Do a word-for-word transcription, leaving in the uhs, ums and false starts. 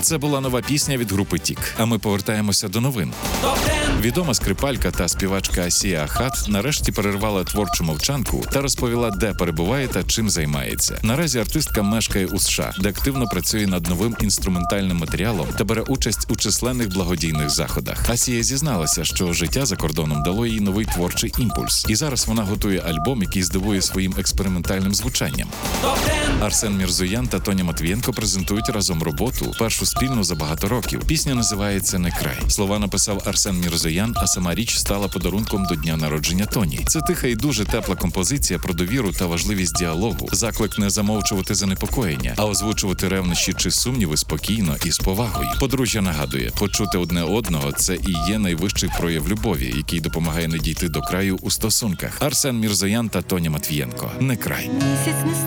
Це була нова пісня від групи Тік. А ми повертаємося до новин. Відома скрипалька та співачка Асія Ахат нарешті перервала творчу мовчанку та розповіла, де перебуває та чим займається. Наразі артистка мешкає у США, де активно працює над новим інструментальним матеріалом та бере участь у численних благодійних заходах. Асія зізналася, що життя за кордоном дало їй новий творчий імпульс. І зараз вона готує альбом, який здивує своїм експериментальним звучанням. Арсен Мірзоян та Тоня Матвієнко презентують разом роботу, першу спільну за багато років. Пісня називається «Не край». Слова написав Арсен Мірзоян, а сама річ стала подарунком до дня народження Тоні. Це тиха і дуже тепла композиція про довіру та важливість діалогу, заклик не замовчувати занепокоєння, а озвучувати ревнощі чи сумніви спокійно і з повагою. Подружжя нагадує, почути одне одного – це і є найвищий прояв любові, який допомагає не дійти до краю у стосунках. Арсен Мірзоян та Тоня Матвієнко. «Не край».